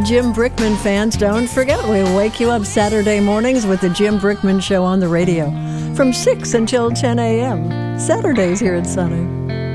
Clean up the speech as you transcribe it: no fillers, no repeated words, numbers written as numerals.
Jim Brickman fans, don't forget we wake you up Saturday mornings with the Jim Brickman Show on the radio from 6 until 10 a.m. Saturdays here at Sunny.